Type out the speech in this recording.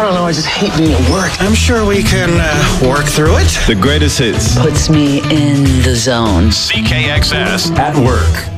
don't know, I just hate being at work. I'm sure we can work through it. The greatest hits. Puts me in the zone. CKXS At work.